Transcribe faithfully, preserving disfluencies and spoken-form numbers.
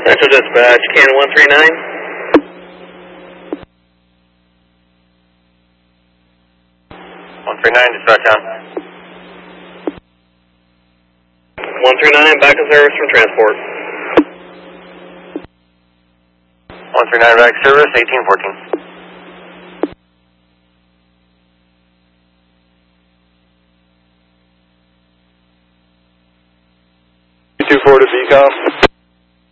Central Dispatch, Cannon one three nine. one three nine, dispatch on. one three nine, back in service from transport. one three nine, back service, eighteen fourteen. two four to V COM.